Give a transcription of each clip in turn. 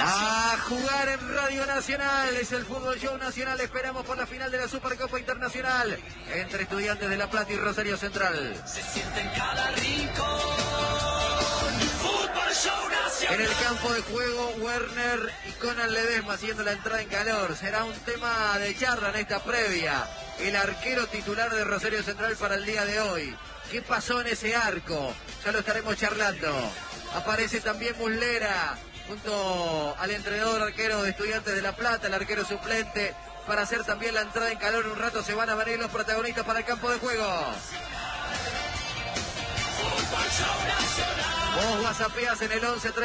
A jugar en Radio Nacional, es el Fútbol Show Nacional. Esperamos por la final de la Supercopa Internacional entre Estudiantes de La Plata y Rosario Central. Se siente en cada rincón. Fútbol Show Nacional. En el campo de juego, Werner y Conan Ledesma haciendo la entrada en calor. Será un tema de charla en esta previa. El arquero titular de Rosario Central para el día de hoy. ¿Qué pasó en ese arco? Ya lo estaremos charlando. Aparece también Muslera junto al entrenador arquero de Estudiantes de La Plata, el arquero suplente, para hacer también la entrada en calor. Un rato se van a venir los protagonistas para el campo de juego. Vos whatsappeás en el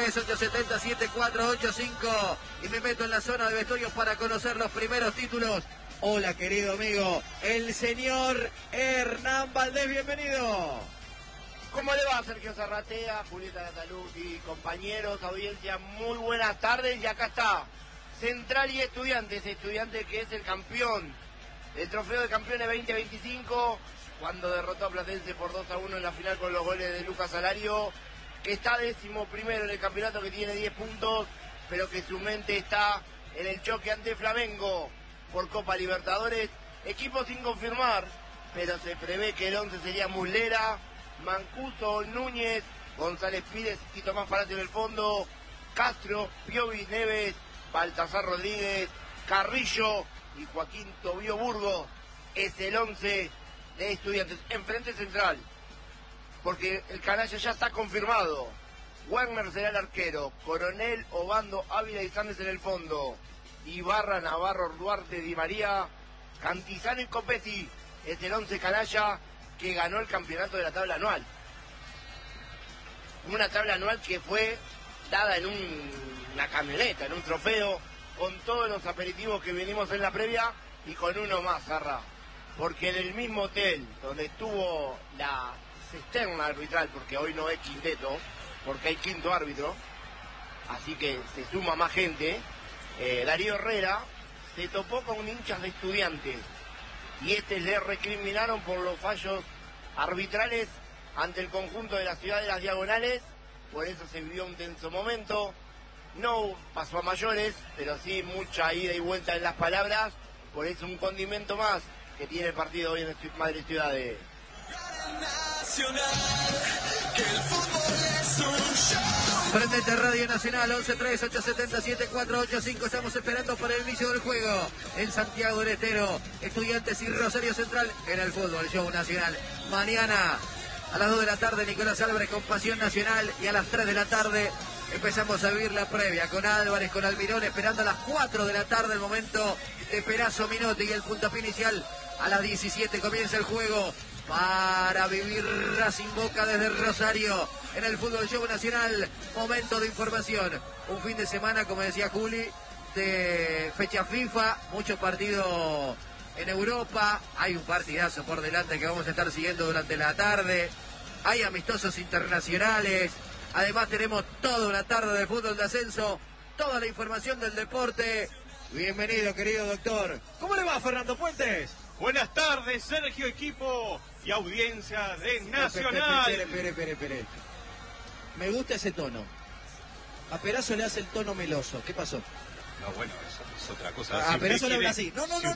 11-3870-7485 y me meto en la zona de vestuarios para conocer los primeros títulos. Hola, querido amigo, el señor Hernán Valdés, bienvenido. ¿Cómo le va, Sergio Zarratea, Julieta Cataluti, compañeros, audiencia? Muy buenas tardes, y acá está Central y Estudiantes que es el campeón del Trofeo de Campeones 2025, cuando derrotó a Platense por 2-1 en la final con los goles de Lucas Alario, que está 11º en el campeonato, que tiene 10 puntos, pero que su mente está en el choque ante Flamengo por Copa Libertadores. Equipo sin confirmar, pero se prevé que el 11 sería Muslera, Mancuso, Núñez, González Pires y Tomás Palacio en el fondo, Castro, Piovi, Neves, Baltasar Rodríguez, Carrillo y Joaquín Tobío Burgos. Es el 11 de Estudiantes. Enfrente Central, porque el canalla ya está confirmado. Werner será el arquero, Coronel, Obando, Ávila y Sández en el fondo, Ibarra, Navarro, Duarte, Di María, Cantizano y Copetti. Es el 11 canalla que ganó el campeonato de la tabla anual. Una tabla anual que fue dada en una camioneta, en un trofeo, con todos los aperitivos que venimos en la previa y con uno más, Zarra. Porque en el mismo hotel donde estuvo la cisterna arbitral, porque hoy no es quinteto, porque hay quinto árbitro, así que se suma más gente, Darío Herrera se topó con hinchas de Estudiantes. Y le recriminaron por los fallos arbitrales ante el conjunto de la ciudad de las Diagonales. Por eso se vivió un tenso momento. No pasó a mayores, pero sí mucha ida y vuelta en las palabras. Por eso un condimento más que tiene el partido hoy en Madrid Ciudades. Prendete Radio Nacional, 11-3870-7485. Estamos esperando para el inicio del juego en Santiago del Estero. Estudiantes y Rosario Central en el Fútbol Show Nacional. Mañana a las 2 de la tarde, Nicolás Álvarez con Pasión Nacional. Y a las 3 de la tarde empezamos a vivir la previa con Álvarez, con Almirón, esperando a las 4 de la tarde el momento de Perazo Minotti y el puntapié inicial. A las 17 comienza el juego para vivir Racing Boca desde Rosario en el Fútbol Show Nacional. Momento de información. Un fin de semana, como decía Juli, de fecha FIFA, muchos partidos en Europa. Hay un partidazo por delante que vamos a estar siguiendo durante la tarde. Hay amistosos internacionales. Además tenemos toda una tarde de fútbol de ascenso. Toda la información del deporte. Bienvenido, querido doctor. ¿Cómo le va, Fernando Puentes? Buenas tardes, Sergio, equipo y audiencia de Nacional. Espere. Me gusta ese tono. A Perazo le hace el tono meloso. ¿Qué pasó? No, bueno, eso es otra cosa. A Perazo le habla así. No, me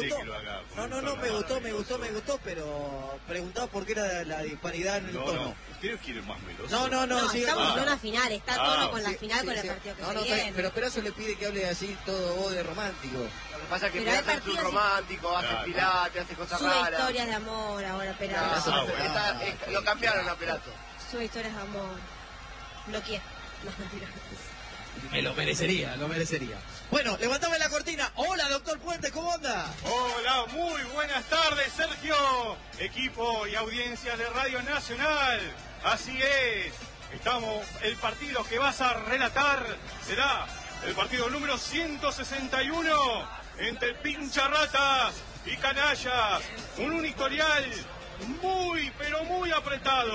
gustó. Me gustó, pero preguntaba por qué era la disparidad en el tono. No, ¿ustedes quieren más meloso? No, sí, estamos en una final, está tono con la sí, final, sí, con sí. el partido que No, se viene. pero Perazo le pide que hable así todo voz de romántico. Lo que pasa es que Pero hay Perazo es un partidos romántico, hace pilates, hace cosas Sube raras. historias de amor ahora, Perazo. Lo cambiaron a Perazo. Sube historias de amor. Lo quiero. No, mentira. Me lo merecería. Bueno, levantame la cortina. Hola, doctor Puentes, ¿cómo anda? Hola, muy buenas tardes, Sergio, equipo y audiencia de Radio Nacional. Así es, el partido que vas a relatar será el partido número 161 entre Pincharratas y Canallas. Un historial muy, pero muy apretado.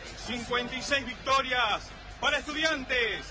56 victorias para Estudiantes,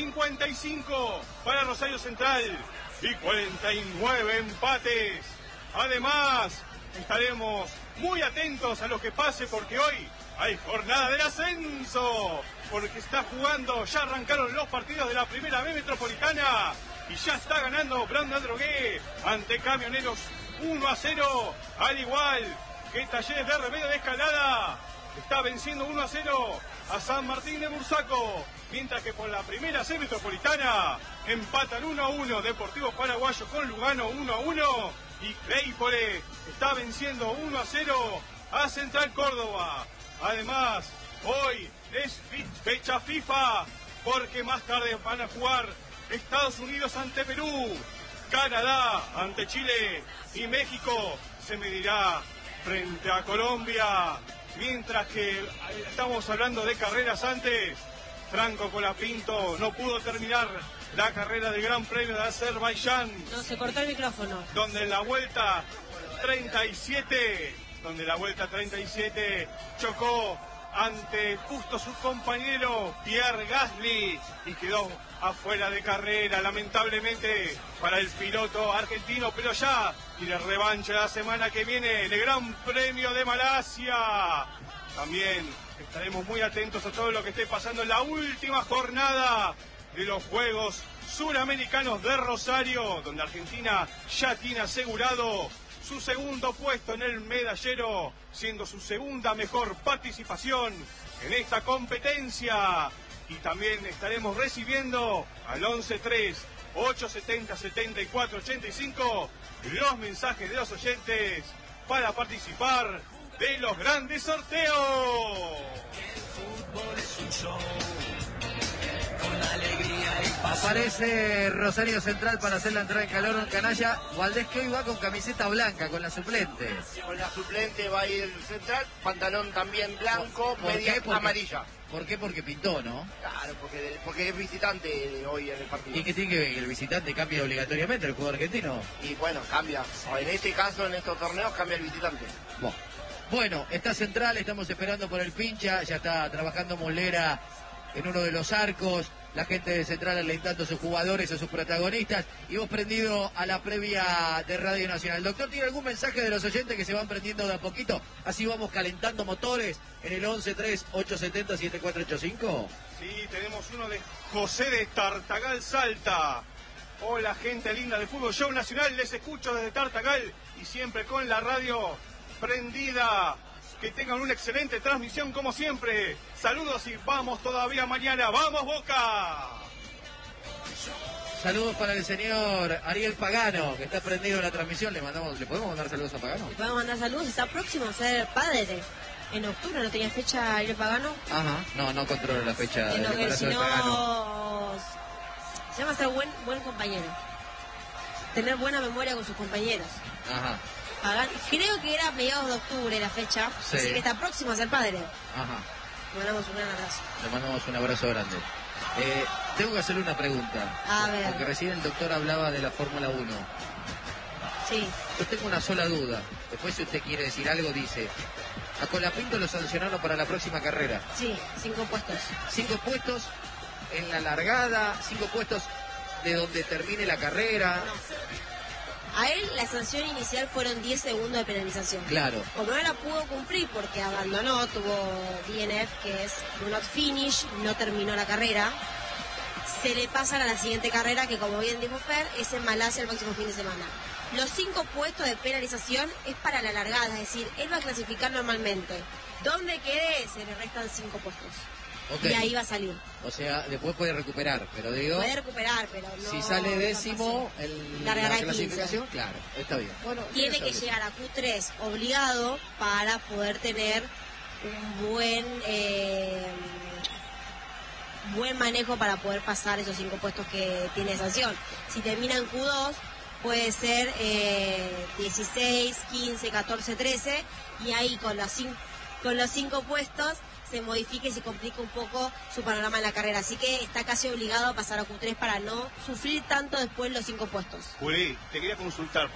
55 para Rosario Central y 49 empates. Además, estaremos muy atentos a lo que pase porque hoy hay jornada del ascenso, porque está jugando, ya arrancaron los partidos de la Primera B Metropolitana y ya está ganando Brandon Drogué ante Camioneros 1-0, al igual que Talleres de Remedio de Escalada está venciendo 1-0 a San Martín de Bursaco, mientras que por la Primera C Metropolitana empatan 1-1 Deportivo Paraguayo con Lugano 1-1 y Claypole está venciendo 1-0 a Central Córdoba. Además, hoy es fecha FIFA porque más tarde van a jugar Estados Unidos ante Perú, Canadá ante Chile y México se medirá frente a Colombia. Mientras que estamos hablando de carreras antes, Franco Colapinto no pudo terminar la carrera del Gran Premio de Azerbaiyán. No, se cortó el micrófono. Donde en la vuelta 37, chocó ante justo su compañero Pierre Gasly y quedó afuera de carrera, lamentablemente para el piloto argentino, pero ya tiene revancha la semana que viene en el Gran Premio de Malasia. También estaremos muy atentos a todo lo que esté pasando en la última jornada de los Juegos Suramericanos de Rosario, donde Argentina ya tiene asegurado su segundo puesto en el medallero, siendo su segunda mejor participación en esta competencia. Y también estaremos recibiendo al 11-3-870-7485 los mensajes de los oyentes para participar de los grandes sorteos. El fútbol es un show, con alegría y pasión. Aparece Rosario Central para hacer la entrada en calor en Canalla. Valdés, que hoy va con camiseta blanca, con la suplente. Con la suplente va a ir Central, pantalón también blanco, ¿Por media qué? Porque- amarilla. ¿Por qué? Porque pintó, ¿no? Claro, porque es visitante hoy en el partido. ¿Y qué tiene que ver? ¿Que el visitante cambia obligatoriamente el jugador argentino? Y bueno, cambia. En este caso, en estos torneos, cambia el visitante. Bueno, está Central, estamos esperando por el pincha, ya está trabajando Molera en uno de los arcos, la gente de Central alentando a sus jugadores, a sus protagonistas, y vos prendido a la previa de Radio Nacional. Doctor, ¿tiene algún mensaje de los oyentes que se van prendiendo de a poquito? Así vamos calentando motores en el 11-3-870-7485. Sí, tenemos uno de José de Tartagal, Salta. Hola, gente linda de Fútbol Show Nacional, les escucho desde Tartagal y siempre con la radio prendida. Que tengan una excelente transmisión como siempre. Saludos y vamos todavía mañana. ¡Vamos, Boca! Saludos para el señor Ariel Pagano, que está prendido en la transmisión. ¿Le podemos mandar saludos a Pagano? Le podemos mandar saludos, está próximo a ser padre. En octubre no tenía fecha Ariel Pagano. Ajá, no controlo la fecha del Que embarazo si de Pagano. no, se llama ser buen compañero. Tener buena memoria con sus compañeros. Ajá, Creo que era a mediados de octubre la fecha, Sí. así que está próximo a ser padre. ajá. Le mandamos un gran abrazo. Le mandamos un abrazo grande. Tengo que hacerle una pregunta. A ver. Porque recién el doctor hablaba de la Fórmula 1. Sí. Yo tengo una sola duda. Después, si usted quiere decir algo, dice: a Colapinto lo sancionaron para la próxima carrera. Sí, 5 puestos. 5 puestos en la largada, 5 puestos de donde termine la carrera. A él la sanción inicial fueron 10 segundos de penalización. Claro. Como no la pudo cumplir porque abandonó, tuvo DNF, que es Do Not Finish, no terminó la carrera, se le pasan a la siguiente carrera, que como bien dijo Fer, es en Malasia el próximo fin de semana. Los 5 puestos de penalización es para la largada, es decir, él va a clasificar normalmente. Donde quede, se le restan 5 puestos. Ok. Y ahí va a salir. O sea, después puede recuperar, pero digo, Puede recuperar, pero no... si sale décimo no en Largará la 15. clasificación, claro, está bien. Bueno, tiene que saber. llegar a Q3 obligado para poder tener un buen manejo para poder pasar esos 5 puestos que tiene de sanción. Si termina en Q2 puede ser 16, 15, 14, 13 y ahí con los 5 puestos se modifique y se complica un poco su panorama en la carrera. Así que está casi obligado a pasar a Q3 para no sufrir tanto después los 5 puestos. Juli, te quería consultar.